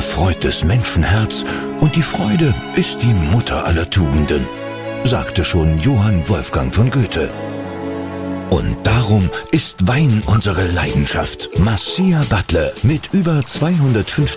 erfreut des Menschenherz und die Freude ist die Mutter aller Tugenden, sagte schon Johann Wolfgang von Goethe. Und darum ist Wein unsere Leidenschaft. Massia Butler mit über 250